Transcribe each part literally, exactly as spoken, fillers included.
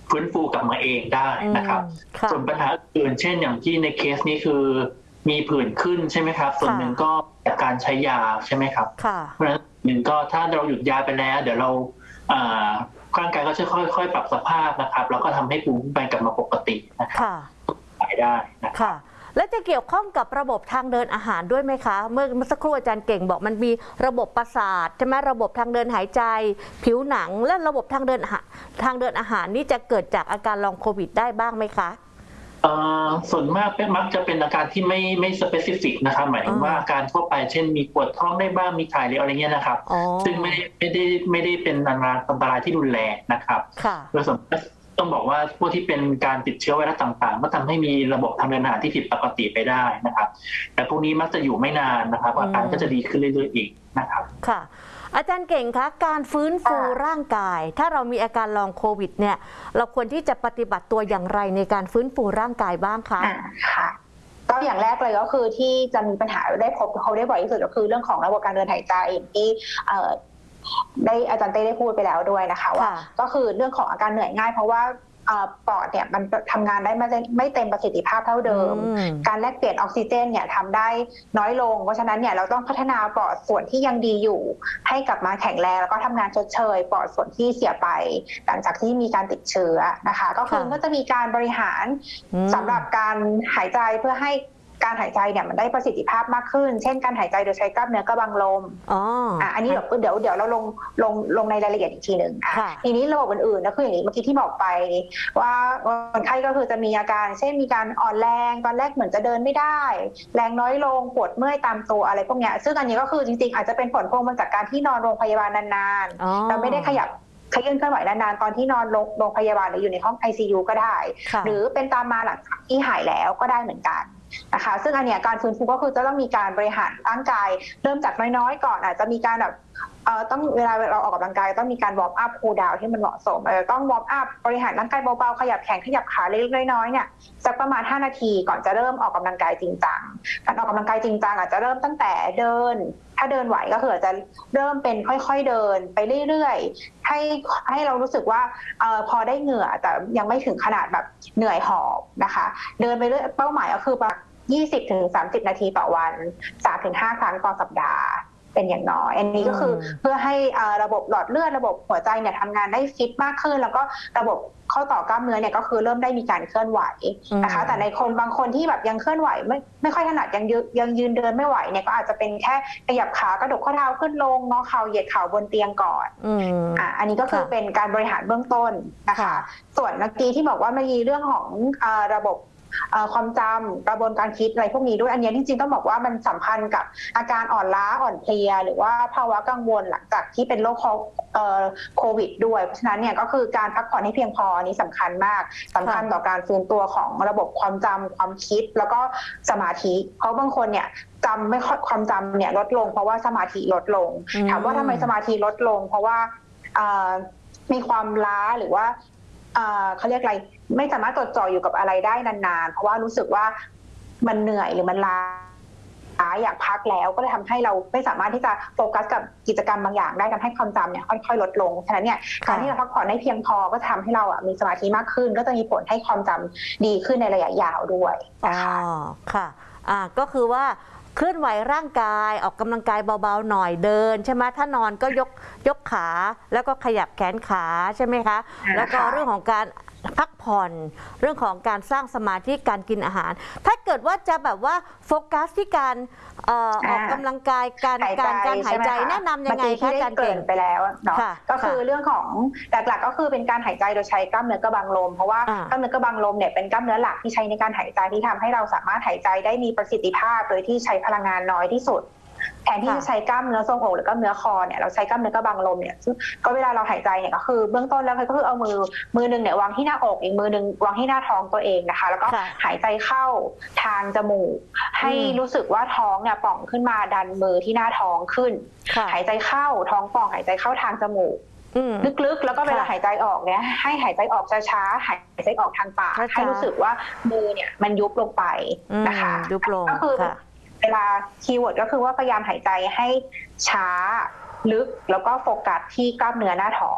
ฟื้นฟูกลับมาเองได้นะครับส่วนปัญหาอื่นเช่นอย่างที่ในเคสนี้คือมีผื่นขึ้นใช่ไหมครับส่วนหนึ่งก็จากการใช้ยาใช่ไหมครับเพราะฉะนั้นหนึ่งก็ถ้าเราหยุดยาไปแล้วเดี๋ยวเราร่างกายก็จะค่อยๆปรับสภาพนะครับแล้วก็ทำให้ภูมิคุ้มกันกลับมาปกตินะครับหายได้นะครับและจะเกี่ยวข้องกับระบบทางเดินอาหารด้วยไหมคะเมื่อสักครู่อาจารย์เก่งบอกมันมีระบบประสาทใช่ไหมระบบทางเดินหายใจผิวหนังและระบบทางเดินทางเดินอาหารนี่จะเกิดจากอาการลองโควิดได้บ้างไหมคะส่วนมากมักจะเป็นอาการที่ไม่ไม่สเปซิฟิกนะครับหมายถึงว่าอาการทั่วไปเช่นมีปวดท้องได้บ้างมีถ่ายเร็วอะไรเงี้ยนะครับซึ่งไม่ได้ไม่ได้ไม่ได้เป็นอันตรายที่รุนแรงนะครับโดยสมมติต้องบอกว่าพวกที่เป็นการติดเชื้อไวรัสต่างๆก็ทำให้มีระบบทางเดินอาหารที่ผิดปกติไปได้นะครับแต่พวกนี้มักจะอยู่ไม่นานนะครับอาการก็จะดีขึ้นเรื่อยๆอีกนะครับค่ะอาจารย์เก่งคะการฟื้นฟูร่างกายถ้าเรามีอาการลองโควิดเนี่ยเราควรที่จะปฏิบัติตัวอย่างไรในการฟื้นฟูร่างกายบ้างคะค่ะก็อย่างแรกเลยก็คือที่จะมีปัญหาได้พบเขาได้บ่อยที่สุดก็คือเรื่องของระบบการเดินหายใจอย่างที่ได้อาจารย์เต้ได้พูดไปแล้วด้วยนะคะว่าก็คือเรื่องของอาการเหนื่อยง่ายเพราะว่าปอดเนี่ยมันทำงานได้ไม่ไม่เต็มประสิทธิภาพเท่าเดิมการแลกเปลี่ยนออกซิเจนเนี่ยทำได้น้อยลงเพราะฉะนั้นเนี่ยเราต้องพัฒนาปอดส่วนที่ยังดีอยู่ให้กลับมาแข็งแรงแล้วก็ทำงานชดเชยปอดส่วนที่เสียไปหลังจากที่มีการติดเชื้อนะคะก็คือก็จะมีการบริหารสำหรับการหายใจเพื่อให้การหายใจเนี่ยมันได้ประสิทธิภาพมากขึ้นเช่นการหายใจโดยใช้กล้ามเนื้อกระบังลมอ๋ออ่ะอันนี้เดี๋ยวเดี๋ยวเดี๋ยวเราลงลงลงในรายละเอียดอีกทีหนึ่งอ่ะทีนี้ระบบอื่นๆก็คืออย่างนี้เมื่อกี้ที่บอกไปว่าคนไข้ก็คือจะมีอาการเช่นมีการอ่อนแรงตอนแรกเหมือนจะเดินไม่ได้แรงน้อยลงปวดเมื่อยตามตัวอะไรพวกเนี้ยซึ่งอันนี้ก็คือจริงๆอาจจะเป็นผลพวงมาจากการที่นอนโรงพยาบาลนานๆเราไม่ได้ขยับขยื่นเคลื่อนไหวนานๆตอนที่นอนโรงพยาบาลหรืออยู่ในห้อง ไอ ซี ยู ก็ได้หรือเป็นตามมาหลังจากที่หายแล้วก็ได้เหมือนกันนะคะซึ่งอันเนี้ยการฟื้นฟูก็คือจะต้องมีการบริหารร่างกายเริ่มจากน้อยๆก่อนอาจจะมีการแบบเอ่อต้องเวลาเราออกกำลังกายต้องมีการวอร์มอัพคูลดาวน์ที่มันเหมาะสมเออต้องวอร์มอัพบริหารร่างกายเบาๆขยับแขนขยับขาเล็กๆน้อยๆเนี่ยสักประมาณห้านาทีก่อนจะเริ่มออกกำลังกายจริงจังการออกกำลังกายจริงจังอาจจะเริ่มตั้งแต่เดินถ้าเดินไหวก็คืออาจจะเริ่มเป็นค่อยๆเดินไปเรื่อยๆให้ให้เรารู้สึกว่าเอ่อพอได้เหงื่อแต่ยังไม่ถึงขนาดแบบเหนื่อยหอบนะคะเดินไปเรื่อยเป้าหมายก็คือยี่สิบถึงสามสิบนาทีต่อวัน สามถึงห้า ครั้งต่อสัปดาห์เป็นอย่างน้อยอันนี้ก็คือเพื่อให้ระบบหลอดเลือดระบบหัวใจเนี่ยทำงานได้ฟิตมากขึ้นแล้วก็ระบบข้อต่อกล้ามเนื้อเนี่ยก็คือเริ่มได้มีการเคลื่อนไหวนะคะแต่ในคนบางคนที่แบบยังเคลื่อนไหวไม่ไม่ค่อยถนัดยังยืนยังยืนเดินไม่ไหวเนี่ยก็อาจจะเป็นแค่ขยับขากระดกข้อเท้าขึ้นลงงอเข่าเหยียดเข่าบนเตียงก่อนอ่าอันนี้ก็คือเป็นการบริหารเบื้องต้นนะคะส่วนเมื่อกี้ที่บอกว่ามันมีเรื่องของระบบความจำกระบวนการคิดอะไรพวกนี้ด้วยอันนี้จริงๆต้องบอกว่ามันสัมพันธ์กับอาการอ่อนล้าอ่อนเพลียหรือว่าภาวะกังวลหลังจากที่เป็นโรคโควิดด้วยเพราะฉะนั้นเนี่ยก็คือการพักผ่อนให้เพียงพอนี้สำคัญมากสำคัญต่อการฟื้นตัวของระบบความจำความคิดแล้วก็สมาธิเพราะบางคนเนี่ยจำไม่ค่อยความจำเนี่ยลดลงเพราะว่าสมาธิลดลงถามว่าทำไมสมาธิลดลงเพราะว่ามีความล้าหรือว่าเขาเรียกอะไรไม่สามารถจดจ่ออยู่กับอะไรได้นานๆเพราะว่ารู้สึกว่ามันเหนื่อยหรือมันล้าอยากพักแล้วก็เลยทำให้เราไม่สามารถที่จะโฟกัสกับกิจกรรมบางอย่างได้ทำให้ความจำเนี่ยค่อยๆลดลงฉะนั้นเนี่ยการที่เราพักผ่อนให้เพียงพอก็ทำให้เราอ่ะมีสมาธิมากขึ้นก็จะมีผลให้ความจำดีขึ้นในระยะยาวด้วยอ๋อค่ะอ่าก็คือว่าเคลื่อนไหวร่างกายออกกำลังกายเบาๆหน่อยเดินใช่ไหมถ้านอนก็ยกยกขาแล้วก็ขยับแขนขาใช่ไหมคะแล้วก็เรื่องของการพักผ่อนเรื่องของการสร้างสมาธิการกินอาหารถ้าเกิดว่าจะแบบว่าโฟกัสที่การออกกำลังกายการการการหายใจแนะนำยังไงคะอาจารย์เก่งไปแล้วเนาะก็คือเรื่องของหลักๆก็คือเป็นการหายใจโดยใช้กล้ามเนื้อกระบังลมเพราะว่ากล้ามเนื้อกระบังลมเนี่ยเป็นกล้ามเนื้อหลักที่ใช้ในการหายใจที่ทำให้เราสามารถหายใจได้มีประสิทธิภาพโดยที่ใช้พลังงานน้อยที่สุดแทนที่จะใช้กล้ามเนื้อทรวงอกหรือกล้ามเนื้อคอเนี่ยเราใช้กล้ามเนื้อกระบังลมเนี่ยก็เวลาเราหายใจเนี่ยก็คือเบื้องต้นแล้วก็คือเอามือมือหนึ่งเนี่ยวางที่หน้าอกอีกมือหนึ่งวางที่หน้าท้องตัวเองนะคะแล้วก็หายใจเข้าทางจมูกให้รู้สึกว่าท้องเนี่ยป่องขึ้นมาดันมือที่หน้าท้องขึ้นหายใจเข้าท้องป่องหายใจเข้าทางจมูกลึกๆแล้วก็เวลาหายใจออกเนี่ยให้หายใจออกช้าๆหายใจออกทางปากให้รู้สึกว่ามือเนี่ยมันยุบลงไปนะคะยุบลงก็คือเวลาคีย์เวิร์ดก็คือว่าพยายามหายใจให้ช้าลึกแล้วก็โฟกัสที่กล้ามเนื้อหน้าท้อง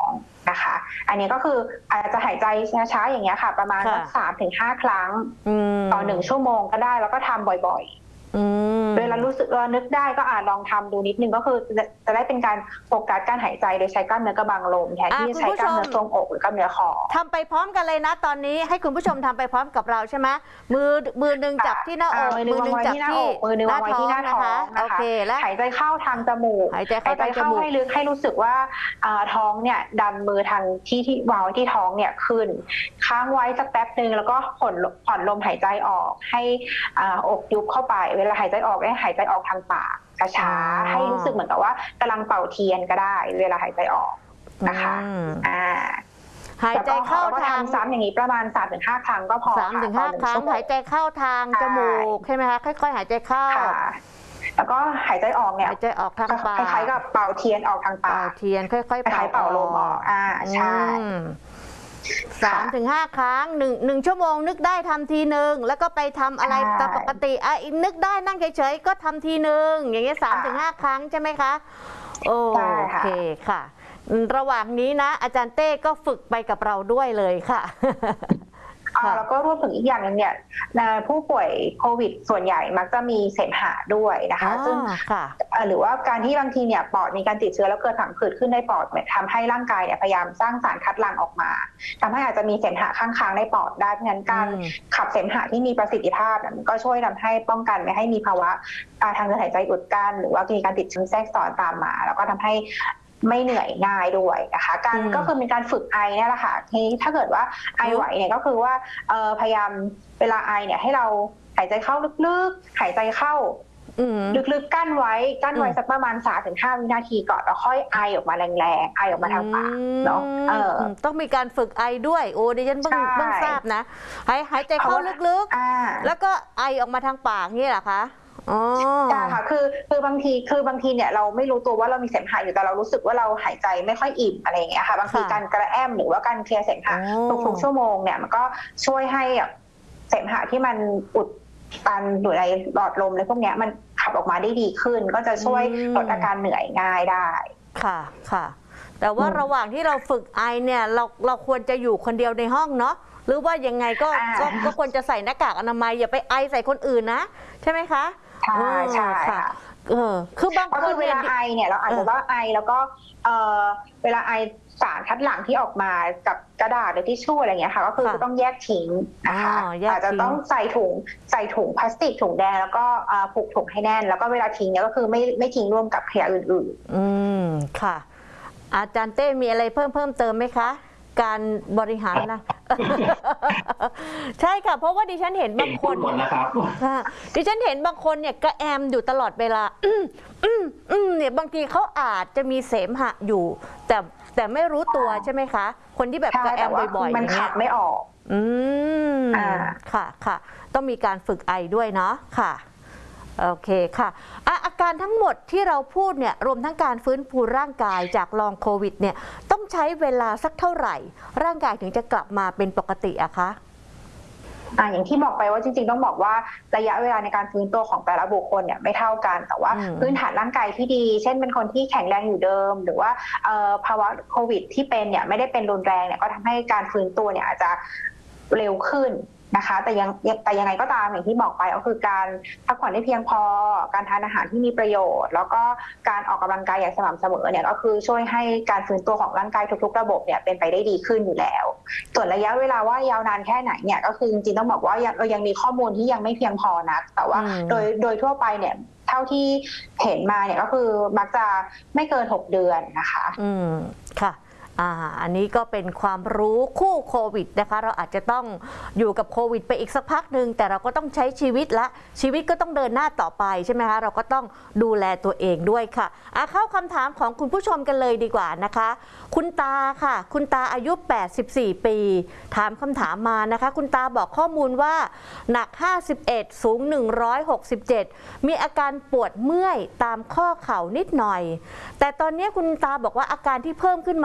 นะคะอันนี้ก็คืออาจจะหายใจช้าๆอย่างเงี้ยค่ะประมาณสักสามถึงห้าครั้งต่อหนึ่งชั่วโมงก็ได้แล้วก็ทำบ่อยๆเวลารู้สึกเออนึกได้ก็อาจลองทำดูนิดนึงก็คือจะได้เป็นการโฟกัสการหายใจโดยใช้กล้ามเนื้อกระบังลมแทนที่จะใช้กล้ามเนื้อทรวงอกหรือกล้ามเนื้อคอทำไปพร้อมกันเลยนะตอนนี้ให้คุณผู้ชมทำไปพร้อมกับเราใช่ไหมมือมือหนึ่งจับที่หน้าอกมือหนึ่งจับที่มือหนึ่งวางไว้ที่หน้าท้องนะคะโอเคแล้วหายใจเข้าทางจมูกหายใจเข้าให้ลึกให้รู้สึกว่าท้องเนี่ยดันมือทางที่ที่วางไว้ที่ท้องเนี่ยขึ้นค้างไว้สักแป๊บนึงแล้วก็ผ่อนผ่อนลมหายใจออกให้อกยุบเข้าไปเวลาหายใจออกให้หายใจออกทางปากช้าๆให้รู้สึกเหมือนกับว่ากำลังเป่าเทียนก็ได้เวลาหายใจออกนะคะอ่าหายใจเข้าทางซ้ำอย่างนี้ประมาณ สามถึงห้า ครั้งก็พอสามถึงห้า ครั้งหายใจเข้าทางจมูกใช่ไหมคะค่อยๆหายใจเข้าแล้วก็หายใจออกเนี่ยหายใจออกทางปากคล้ายๆกับเป่าเทียนออกทางปากเป่าเทียนค่อยๆเป่าเป่าลมออกอ่าใช่สามถึงห้าครั้งหนึ่งหนึ่งชั่วโมงนึกได้ทำทีหนึ่งแล้วก็ไปทำอะไรตามปกติอ่ะนึกได้นั่งเฉยๆก็ทำทีหนึ่งอย่างเงี้ยสามถึงห้าครั้งใช่ไหมคะโอเคค่ะระหว่างนี้นะอาจารย์เต้ก็ฝึกไปกับเราด้วยเลยค่ะแล้วก็รวมถึงอีกอย่างนึงเนี่ยผู้ป่วยโควิดส่วนใหญ่มักจะมีเสมหะด้วยนะคะซึ่งหรือว่าการที่บางทีเนี่ยปอดมีการติดเชื้อแล้วเกิดผังผืดขึ้นในปอดทำให้ร่างกายเนี่ยพยายามสร้างสารคัดหลั่งออกมาทำให้อาจจะมีเสมหะข้างๆในปอดได้เพราะฉะนั้นการขับเสมหะที่มีประสิทธิภาพก็ช่วยทำให้ป้องกันไม่ให้มีภาวะทางเดินหายใจอุดกั้นหรือว่ามีการติดเชื้อแทรกซ้อนตามมาแล้วก็ทำให้ไม่เหนื่อยง่ายด้วยนะคะการก็คือมีการฝึกไอเนี่ยแหละค่ะที่ถ้าเกิดว่าไอไหวเนี่ยก็คือว่าพยายามเวลาไอเนี่ยให้เราหายใจเข้าลึกๆหายใจเข้าลึกๆกั้นไว้กั้นไว้สักประมาณ สามถึงห้า วินาทีก่อนแล้วค่อยไอออกมาแรงๆไอออกมาทางปากเนาะเออต้องมีการฝึกไอด้วยโอ้ดิฉันเพิ่งเพิ่งทราบนะหายหายใจเข้าลึกๆแล้วก็ไอออกมาทางปากนี่แหละคะใช่ค่ะคือคือบางทีคือบางทีเนี่ยเราไม่รู้ตัวว่าเรามีเสมหะอยู่แต่เรารู้สึกว่าเราหายใจไม่ค่อยอิ่มอะไรอย่างเงี้ยค่ะบางทีการกระแอมหรือว่าการเคลียร์เสมหะทุกๆชั่วโมงเนี่ยมันก็ช่วยให้เสมหะที่มันอุดตันอยู่ในหลอดลมอะไรพวกเนี้ยมันขับออกมาได้ดีขึ้นก็จะช่วยลดอาการเหนื่อยง่ายได้ค่ะค่ะแต่ว่าระหว่างที่เราฝึกไอเนี่ยเราเราควรจะอยู่คนเดียวในห้องเนาะหรือว่ายังไงก็ก็ควรจะใส่หน้ากากอนามัยอย่าไปไอใส่คนอื่นนะใช่ไหมคะใช่ใช่ค่ะเออคือบางคนเวลาไอเนี่ยเราอาจจะว่าไอแล้วก็เออเวลาไอสารคัดหลั่งที่ออกมากับกระดาษหรือทิชชู่อะไรเงี้ยค่ะก็คือต้องแยกทิ้งนะคะอาจจะต้องใส่ถุงใส่ถุงพลาสติกถุงแดงแล้วก็ผูกถุงให้แน่นแล้วก็เวลาทิ้งเนี่ยก็คือไม่ไม่ทิ้งร่วมกับขยะอื่นๆอืมค่ะอาจารย์เต้มีอะไรเพิ่มเพิ่มเติมไหมคะการบริหารนะใช่ค่ะเพราะว่าดิฉันเห็นบางคนดิฉันเห็นบางคนเนี่ยกระแอมอยู่ตลอดเวลาอืมอืมอืมเนี่ยบางทีเขาอาจจะมีเสมหะอยู่แต่แต่ไม่รู้ตัวใช่ไหมคะคนที่แบบกระแอมบ่อยๆมันขับไม่ออกอืมค่ะค่ะต้องมีการฝึกไอด้วยเนาะค่ะโอเคค่ะอาการทั้งหมดที่เราพูดเนี่ยรวมทั้งการฟื้นฟูร่างกายจากลองโควิดเนี่ยต้องใช้เวลาสักเท่าไหร่ร่างกายถึงจะกลับมาเป็นปกติอะคะอ่าอย่างที่บอกไปว่าจริงๆต้องบอกว่าระยะเวลาในการฟื้นตัวของแต่ละบุคคลเนี่ยไม่เท่ากันแต่ว่าพื้นฐานร่างกายที่ดีเช่นเป็นคนที่แข็งแรงอยู่เดิมหรือว่าภาวะโควิดที่เป็นเนี่ยไม่ได้เป็นรุนแรงเนี่ยก็ทำให้การฟื้นตัวเนี่ยอาจจะเร็วขึ้นนะคะแต่ยังแต่ยังไงก็ตามอย่างที่บอกไปก็คือการพักผ่อนให้เพียงพอการทานอาหารที่มีประโยชน์แล้วก็การออกกำลังกายอย่างสม่ำเสมอเนี่ยก็คือช่วยให้การฟื้นตัวของร่างกายทุกๆระบบเนี่ยเป็นไปได้ดีขึ้นอยู่แล้วส่วนระยะเวลาว่ายาวนานแค่ไหนเนี่ยก็คือจริงๆต้องบอกว่าเรายังมีข้อมูลที่ยังไม่เพียงพอนักแต่ว่าโดยโดยทั่วไปเนี่ยเท่าที่เห็นมาเนี่ยก็คือมักจะไม่เกินหกเดือนนะคะอืมค่ะอ่าอันนี้ก็เป็นความรู้คู่โควิดนะคะเราอาจจะต้องอยู่กับโควิดไปอีกสักพักหนึ่งแต่เราก็ต้องใช้ชีวิตละชีวิตก็ต้องเดินหน้าต่อไปใช่ไหมคะเราก็ต้องดูแลตัวเองด้วยค่ะอ่ะเข้าคำถามของคุณผู้ชมกันเลยดีกว่านะคะคุณตาค่ะคุณตาอายุแปดสิบสี่ปีถามคำถามมานะคะคุณตาบอกข้อมูลว่าหนักห้าสิบเอ็ดสูงหนึ่งร้อยหกสิบเจ็ดมีอาการปวดเมื่อยตามข้อเข่านิดหน่อยแต่ตอนนี้คุณตาบอกว่าอาการที่เพิ่มขึ้นมาก็คือ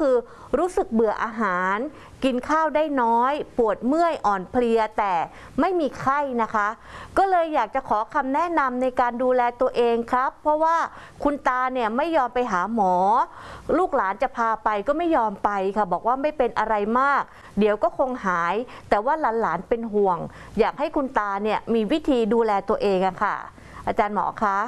คือรู้สึกเบื่ออาหารกินข้าวได้น้อยปวดเมื่อยอ่อนเพลียแต่ไม่มีไข้นะคะก็เลยอยากจะขอคำแนะนำในการดูแลตัวเองครับเพราะว่าคุณตาเนี่ยไม่ยอมไปหาหมอลูกหลานจะพาไปก็ไม่ยอมไปค่ะบอกว่าไม่เป็นอะไรมากเดี๋ยวก็คงหายแต่ว่าหลานๆเป็นห่วงอยากให้คุณตาเนี่ยมีวิธีดูแลตัวเองอะค่ะอาจารย์หมอคะ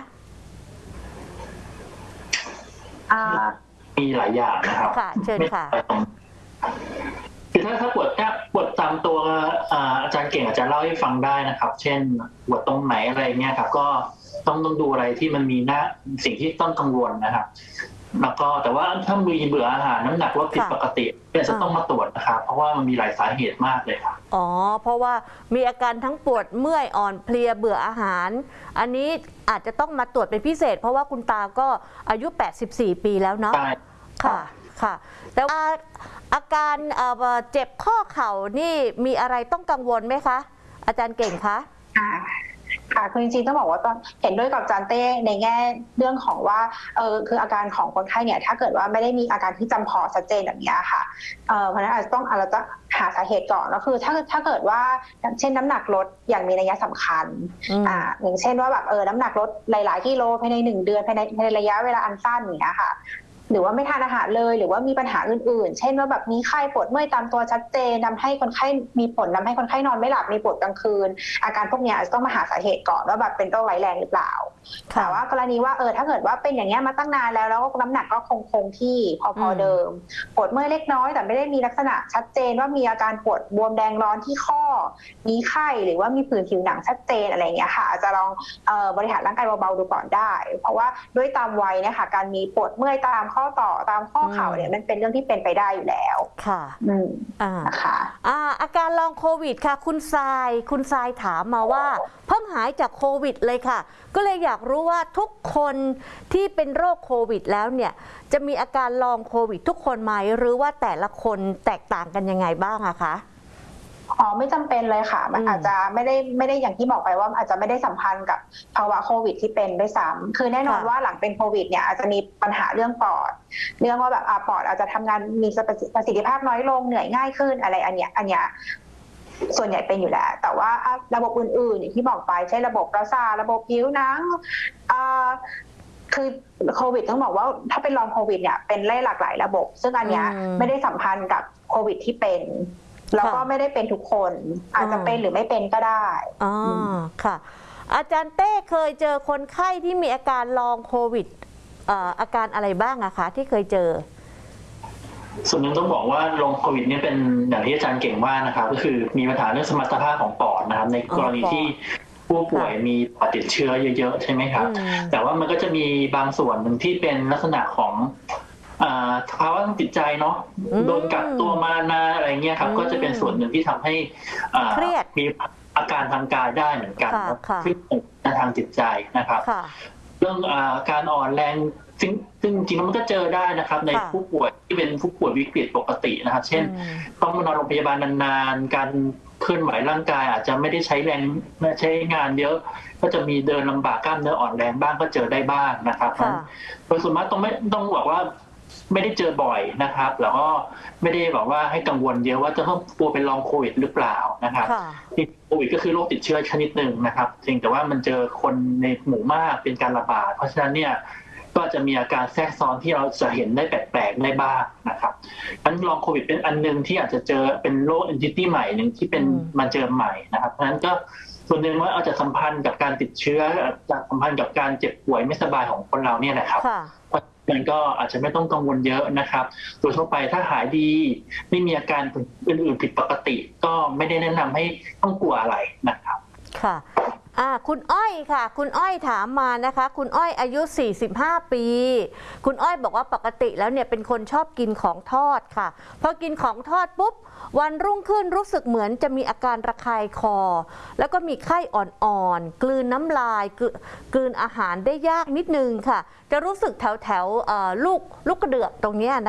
มีหลายอย่างนะครับค่ะเชิญค่ะคือถ้าถ้าปวดแค่ปวดตามตัวอาจารย์เก่งอาจจะเล่าให้ฟังได้นะครับเช่นปวดตรงไหนอะไรเงี้ยครับก็ต้องต้องดูอะไรที่มันมีหน้าสิ่งที่ต้องกังวลนะครับแล้วก็แต่ว่าถ้ามีเบื่ออาหารน้ำหนักลดผิดปกติก็จะต้องมาตรวจนะครับเพราะว่ามันมีหลายสาเหตุมากเลยครับอ๋อเพราะว่ามีอาการทั้งปวดเมื่อยอ่อนเพลียเบื่ออาหารอันนี้อาจจะต้องมาตรวจเป็นพิเศษเพราะว่าคุณตาก็อายุแปดสิบสี่ปีแล้วเนาะค่ะค่ะแต่ว่าอาการเจ็บข้อเข่านี่มีอะไรต้องกังวลไหมคะอาจารย์เก่งคะค่ะคือจริงๆต้องบอกว่าตอนเห็นด้วยกับอาจารย์เต้ในแง่เรื่องของว่าเออคืออาการของคนไข้เนี่ยถ้าเกิดว่าไม่ได้มีอาการที่จำเพาะชัดเจนแบบนี้ค่ะเออเพราะฉะนั้นอาจจะต้องเราจะหาสาเหตุก่อนก็คือถ้าถ้าเกิดว่าเช่นน้ำหนักลดอย่างมีนัยสำคัญอ่าอย่างเช่นว่าแบบเออน้ำหนักลดหลายๆกิโลภายในหนึ่งเดือนภายในในระยะเวลาอันสั้นอย่างเงี้ยค่ะหรือว่าไม่ทานอาหารเลยหรือว่ามีปัญหาอื่นๆเช่นว่าแบบมีไข้ปวดเมื่อยตามตัวชัดเจนทำให้คนไข้มีผลทำให้คนไข้นอนไม่หลับมีปวดกลางคืนอาการพวกนี้อาจจะต้องมาหาสาเหตุก่อนว่าแบบเป็นโรคร้ายแรงหรือเปล่าแต่ว่ากรณีว่าเออถ้าเกิดว่าเป็นอย่างเงี้ยมาตั้งนานแล้วแล้วน้ำหนักก็คงคงที่พอพอเดิมปวดเมื่อยเล็กน้อยแต่ไม่ได้มีลักษณะชัดเจนว่ามีอาการปวดบวมแดงร้อนที่ข้อมีไข้หรือว่ามีผื่นผิวหนังชัดเจนอะไรเงี้ยค่ะอาจจะลองเอ่อบริหารร่างกายเบาๆดูก่อนได้เพราะว่าด้วยตามวัยนะคะการมีปวดเมื่อยตามข้อต่อตามข้อเข่าเนี่ยมันเป็นเรื่องที่เป็นไปได้อยู่แล้วค่ะอืมอ่านะคะอ่าอาการลองโควิดค่ะคุณทรายคุณทรายถามมาว่าเพิ่งหายจากโควิดเลยค่ะก็เลยอยากรู้ว่าทุกคนที่เป็นโรคโควิดแล้วเนี่ยจะมีอาการลองโควิดทุกคนไหมหรือว่าแต่ละคนแตกต่างกันยังไงบ้างอะคะอ๋อไม่จำเป็นเลยค่ะมันอาจจะไม่ได้ไม่ได้อย่างที่บอกไปว่าอาจจะไม่ได้สัมพันธ์กับภาวะโควิดที่เป็นด้วยซ้ำคือแน่นอนว่าหลังเป็นโควิดเนี่ยอาจจะมีปัญหาเรื่องปอดเรื่องว่าแบบอ่าปอดอาจจะทำงานมีประสิทธิภาพน้อยลงเหนื่อยง่ายขึ้นอะไรอันเนี้ยอันเนี้ยส่วนใหญ่เป็นอยู่แล้วแต่ว่าระบบอื่นๆอย่างที่บอกไปใช่ระบบประสาทระบบผิวหนังอ่าคือโควิดต้องบอกว่าถ้าเป็นลองโควิดเนี่ยเป็นไล่หลากหลายระบบซึ่งอันเนี้ยไม่ได้สัมพันธ์กับโควิดที่เป็นแล้วก็ไม่ได้เป็นทุกคนอาจจะเป็นหรือไม่เป็นก็ได้อ๋อค่ะอาจารย์เต้เคยเจอคนไข้ที่มีอาการลองโควิดอาการอะไรบ้างอะคะที่เคยเจอส่วนหนึ่งต้องบอกว่าลงโควิดนี่เป็นอย่างที่อาจารย์เก่งว่านะครับก็คือมีปัญหาเรื่องสมรรถภาพของปอดนะครับในกรณีที่ผู้ป่วยมีปอดติดเชื้อเยอะๆใช่ไหมครับแต่ว่ามันก็จะมีบางส่วนหนึ่งที่เป็นลักษณะของภาวะทางจิตใจเนาะโดนกักตัวมานานอะไรเงี้ยครับก็จะเป็นส่วนหนึ่งที่ทำให้มีอาการทางกายได้เหมือนกันขึ้นทางจิตใจนะครับเรื่องการอ่อนแรงซึ่งซึ่งจริงๆมันก็เจอได้นะครับในผู้ป่วยที่เป็นผู้ป่วยวิกฤตปกตินะครับเช่นต้องมานอนโรงพยาบาลนานๆการเคลื่อนไหวร่างกายอาจจะไม่ได้ใช้แรงไม่ใช้งานเยอะก็จะมีเดินลำบากกล้ามเนื้ออ่อนแรงบ้างก็เจอได้บ้างนะครับโดยส่วนมากต้องไม่ต้องบอกว่าไม่ได้เจอบ่อยนะครับแล้วก็ไม่ได้บอกว่าให้กังวลเยอะว่าจะต้องกลัวเป็นลองโควิดหรือเปล่านะครับโควิดก็คือโรคติดเชื้อชนิดหนึ่งนะครับจริงแต่ว่ามันเจอคนในหมู่มากเป็นการระบาดเพราะฉะนั้นเนี่ยก็จะมีอาการแทรกซ้อนที่เราจะเห็นได้แปลกๆได้บ้างนะครับงั้นลองโควิดเป็นอันนึงที่อาจจะเจอเป็นโรค entity ใหม่หนึ่งที่เป็นมาเจอใหม่นะครับเพราะฉะนั้นก็ส่วนหนึ่งว่าอาจจะสัมพันธ์กับการติดเชื้อจะสัมพันธ์กับการเจ็บป่วยไม่สบายของคนเราเนี่ยแหละครับมันก็อาจจะไม่ต้องกังวลเยอะนะครับโดยทั่วไปถ้าหายดีไม่มีอาการอื่นๆผิดปกติก็ไม่ได้แนะนำให้ต้องกลัวอะไรนะครับค่ะอ่าคุณอ้อยค่ะคุณอ้อยถามมานะคะคุณอ้อยอายุสี่สิบห้าปีคุณอ้อยบอกว่าปกติแล้วเนี่ยเป็นคนชอบกินของทอดค่ะพอกินของทอดปุ๊บวันรุ่งขึ้นรู้สึกเหมือนจะมีอาการระคายคอแล้วก็มีไข้อ่อนๆกลืนน้ำลายกลืนอาหารได้ยากนิดนึงค่ะจะรู้สึกแถวแถวลูกลูกกระเดือกตรงนี้นะ